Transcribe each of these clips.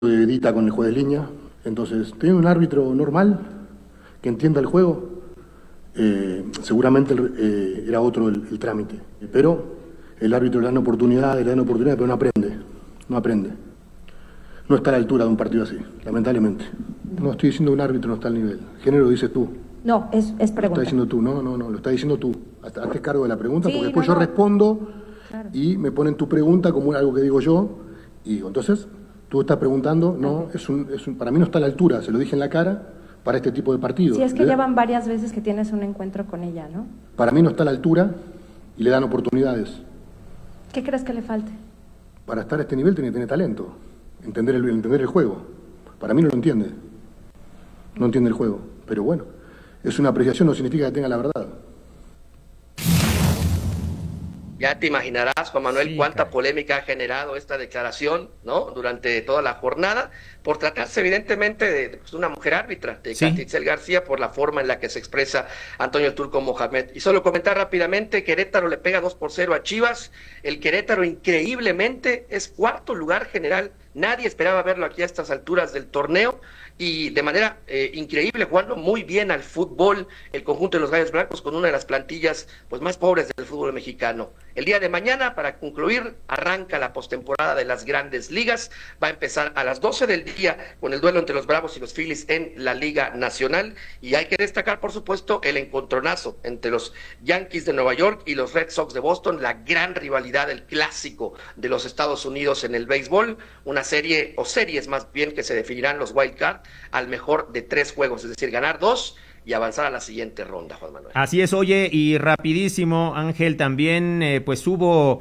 edita con el juez de línea. Entonces, teniendo un árbitro normal que entienda el juego, seguramente era otro el trámite. Pero el árbitro le dan oportunidad, pero no aprende. No está a la altura de un partido así, lamentablemente. No estoy diciendo un árbitro no está al nivel. Género lo dices tú. No, es pregunta. Lo estás diciendo tú, no, lo estás diciendo tú. Hazte cargo de la pregunta, Sí, porque después no. yo respondo, Claro. y me ponen tu pregunta como algo que digo yo, y digo, entonces, tú estás preguntando, no, para mí no está a la altura, se lo dije en la cara, para este tipo de partidos. Sí, es que ya van varias veces que tienes un encuentro con ella, ¿no? Para mí no está a la altura y le dan oportunidades. ¿Qué crees que le falte? Para estar a este nivel tiene que tener talento, entender el juego. Para mí no lo entiende. No entiende el juego. Pero bueno, es una apreciación, no significa que tenga la verdad. Ya te imaginarás, Juan Manuel, Sí, cuánta caray. polémica ha generado esta declaración, ¿no? Durante toda la jornada, por tratarse evidentemente de una mujer árbitra, de Sí. Katy Itzel García, por la forma en la que se expresa Antonio el Turco Mohamed. Y solo comentar rápidamente, Querétaro le pega 2-0 a Chivas. El Querétaro increíblemente es cuarto lugar general. Nadie esperaba verlo aquí a estas alturas del torneo. Y de manera increíble, jugando muy bien al fútbol, el conjunto de los Gallos Blancos con una de las plantillas pues más pobres del fútbol mexicano. El día de mañana, para concluir, arranca la postemporada de las Grandes Ligas. Va a empezar a las 12 del día con el duelo entre los Bravos y los Phillies en la Liga Nacional. Y hay que destacar, por supuesto, el encontronazo entre los Yankees de Nueva York y los Red Sox de Boston, la gran rivalidad, el clásico de los Estados Unidos en el béisbol. Una serie, o series más bien, que se definirán los wild card al mejor de 3 juegos, es decir, ganar 2 y avanzar a la siguiente ronda, Juan Manuel. Así es, oye, y rapidísimo, Ángel, también pues hubo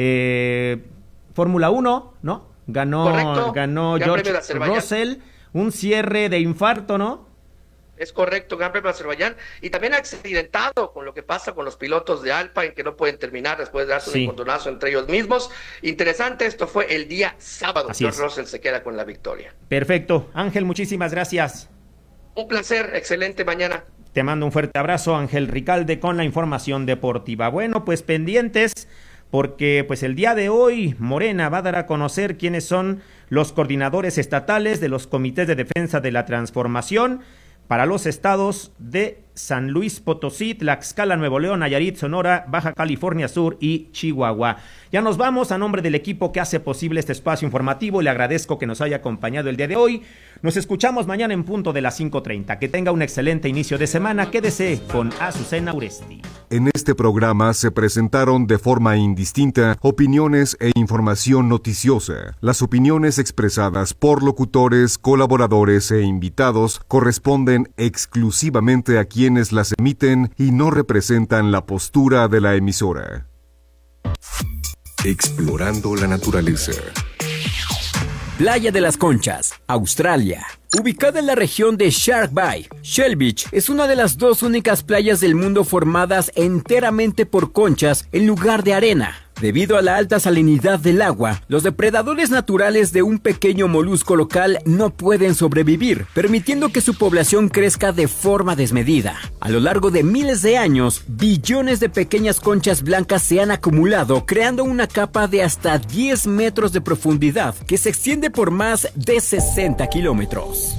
Fórmula 1, ¿no? Correcto. Ganó Gran George Premio de Azerbaiyán. Russell, un cierre de infarto, ¿no? Es correcto, Gran Premio de Azerbaiyán, y también accidentado con lo que pasa con los pilotos de Alpine, que no pueden terminar después de darse Sí. un encontronazo entre ellos mismos. Interesante, esto fue el día sábado. Así George es. Russell se queda con la victoria. Perfecto. Ángel, muchísimas gracias. Un placer, excelente mañana. Te mando un fuerte abrazo, Ángel Ricalde, con la información deportiva. Bueno, pues pendientes, porque pues el día de hoy Morena va a dar a conocer quiénes son los coordinadores estatales de los comités de defensa de la transformación para los estados de San Luis Potosí, Tlaxcala, Nuevo León, Nayarit, Sonora, Baja California Sur y Chihuahua. Ya nos vamos. A nombre del equipo que hace posible este espacio informativo, le agradezco que nos haya acompañado el día de hoy. Nos escuchamos mañana en punto de las 5:30. Que tenga un excelente inicio de semana. Quédese con Azucena Uresti. En este programa se presentaron de forma indistinta opiniones e información noticiosa. Las opiniones expresadas por locutores, colaboradores e invitados corresponden exclusivamente a quienes las emiten y no representan la postura de la emisora. Explorando la naturaleza. Playa de las Conchas, Australia. Ubicada en la región de Shark Bay, Shell Beach es una de las 2 únicas playas del mundo formadas enteramente por conchas en lugar de arena. Debido a la alta salinidad del agua, los depredadores naturales de un pequeño molusco local no pueden sobrevivir, permitiendo que su población crezca de forma desmedida. A lo largo de miles de años, billones de pequeñas conchas blancas se han acumulado, creando una capa de hasta 10 metros de profundidad que se extiende por más de 60 kilómetros.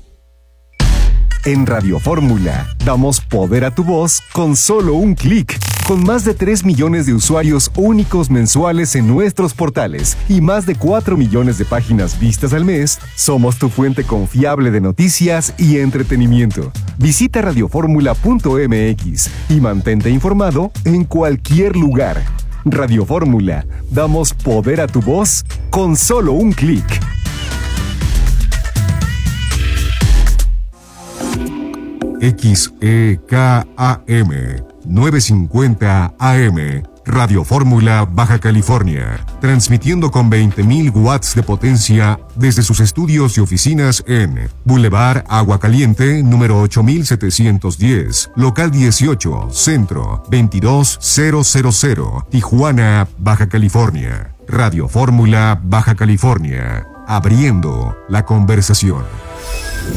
En Radio Fórmula, damos poder a tu voz con solo un clic. Con más de 3 millones de usuarios únicos mensuales en nuestros portales y más de 4 millones de páginas vistas al mes, somos tu fuente confiable de noticias y entretenimiento. Visita radioformula.mx y mantente informado en cualquier lugar. Radio Fórmula, damos poder a tu voz con solo un clic. XEKAM 950 AM Radio Fórmula, Baja California, transmitiendo con 20.000 watts de potencia desde sus estudios y oficinas en Boulevard Agua Caliente, número 8710, local 18, centro 22000, Tijuana, Baja California. Radio Fórmula, Baja California, abriendo la conversación.